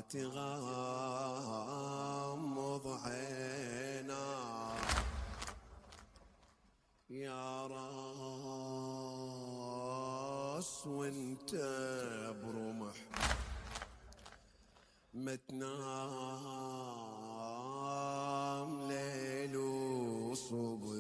تغمض عينا يا راس وانت برمح ما تنام ليل وصبح